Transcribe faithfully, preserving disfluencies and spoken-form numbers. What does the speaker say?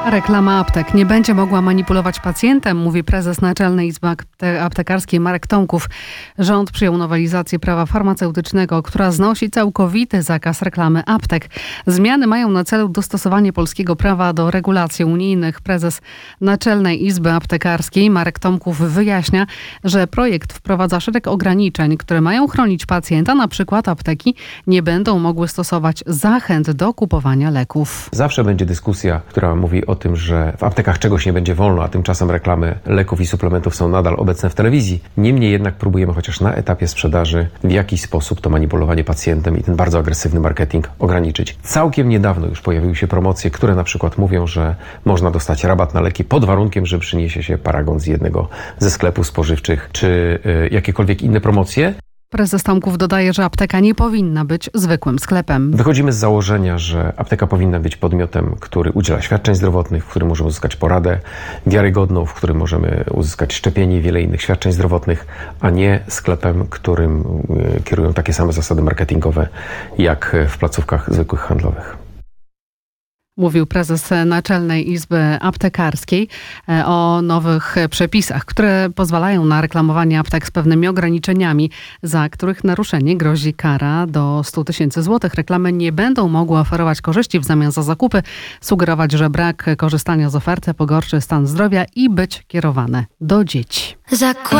Reklama aptek nie będzie mogła manipulować pacjentem, mówi prezes Naczelnej Izby Aptekarskiej Marek Tomków. Rząd przyjął nowelizację prawa farmaceutycznego, która znosi całkowity zakaz reklamy aptek. Zmiany mają na celu dostosowanie polskiego prawa do regulacji unijnych. Prezes Naczelnej Izby Aptekarskiej Marek Tomków wyjaśnia, że projekt wprowadza szereg ograniczeń, które mają chronić pacjenta. Na przykład apteki nie będą mogły stosować zachęt do kupowania leków. Zawsze będzie dyskusja, która mówi o tym, że w aptekach czegoś nie będzie wolno, a tymczasem reklamy leków i suplementów są nadal obecne w telewizji. Niemniej jednak próbujemy chociaż na etapie sprzedaży w jakiś sposób to manipulowanie pacjentem i ten bardzo agresywny marketing ograniczyć. Całkiem niedawno już pojawiły się promocje, które na przykład mówią, że można dostać rabat na leki pod warunkiem, że przyniesie się paragon z jednego ze sklepów spożywczych, czy y, jakiekolwiek inne promocje. Prezes Tomków dodaje, że apteka nie powinna być zwykłym sklepem. Wychodzimy z założenia, że apteka powinna być podmiotem, który udziela świadczeń zdrowotnych, w którym możemy uzyskać poradę wiarygodną, w którym możemy uzyskać szczepienie i wiele innych świadczeń zdrowotnych, a nie sklepem, którym kierują takie same zasady marketingowe jak w placówkach zwykłych handlowych. Mówił prezes Naczelnej Izby Aptekarskiej o nowych przepisach, które pozwalają na reklamowanie aptek z pewnymi ograniczeniami, za których naruszenie grozi kara do stu tysięcy złotych. Reklamy nie będą mogły oferować korzyści w zamian za zakupy, sugerować, że brak korzystania z oferty pogorszy stan zdrowia i być kierowane do dzieci. Zakład-